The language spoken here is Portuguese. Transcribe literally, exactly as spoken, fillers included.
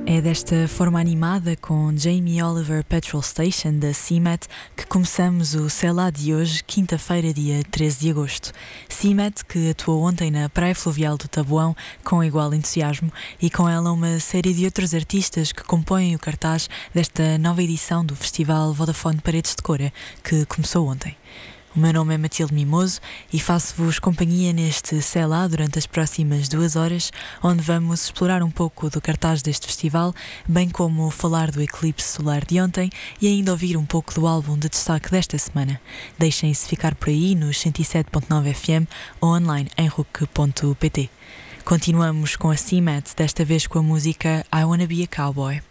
É desta forma animada, com Jamie Oliver Petrol Station da C M A T, que começamos o Sei Lá de hoje, quinta-feira, dia treze de agosto. C M A T, que atuou ontem na Praia Fluvial do Taboão com igual entusiasmo, e com ela uma série de outros artistas que compõem o cartaz desta nova edição do Festival Vodafone Paredes de Cora, que começou ontem. O meu nome é Matilde Mimoso e faço-vos companhia neste Sei Lá durante as próximas duas horas, onde vamos explorar um pouco do cartaz deste festival, bem como falar do eclipse solar de ontem e ainda ouvir um pouco do álbum de destaque desta semana. Deixem-se ficar por aí nos cento e sete ponto nove F M ou online em rock ponto pt. Continuamos com a C M A T, desta vez com a música I Wanna Be a Cowboy.